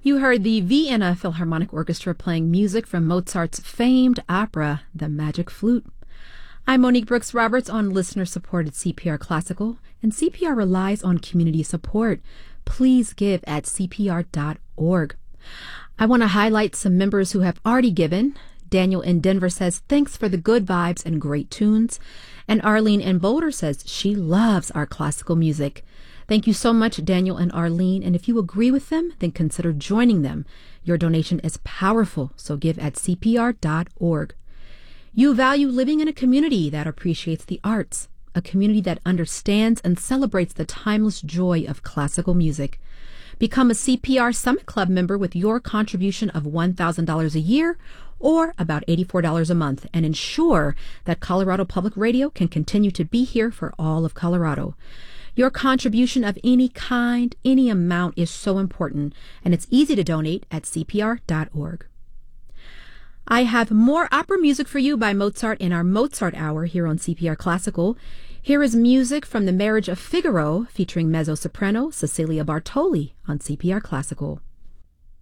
You heard the Vienna Philharmonic Orchestra playing music from Mozart's famed opera, The Magic Flute. I'm Monique Brooks Roberts on listener-supported CPR Classical, and CPR relies on community support. Please give at cpr.org. I want to highlight some members who have already given. Daniel in Denver says, thanks for the good vibes and great tunes. And Arlene in Boulder says she loves our classical music. Thank you so much, Daniel and Arlene. And if you agree with them, then consider joining them. Your donation is powerful, so give at cpr.org. You value living in a community that appreciates the arts, a community that understands and celebrates the timeless joy of classical music. Become a CPR Summit Club member with your contribution of $1,000 a year or about $84 a month, and ensure that Colorado Public Radio can continue to be here for all of Colorado. Your contribution of any kind, any amount is so important, and it's easy to donate at cpr.org. I have more opera music for you by Mozart in our Mozart Hour here on CPR Classical. Here is music from The Marriage of Figaro featuring mezzo-soprano Cecilia Bartoli on CPR Classical.